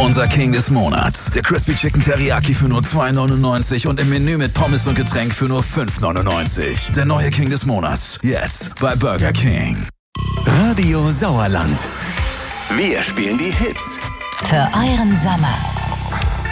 Unser King des Monats. Der Crispy Chicken Teriyaki für nur 2,99 und im Menü mit Pommes und Getränk für nur 5,99. Der neue King des Monats. Jetzt bei Burger King. Radio Sauerland. Wir spielen die Hits. Für euren Sommer.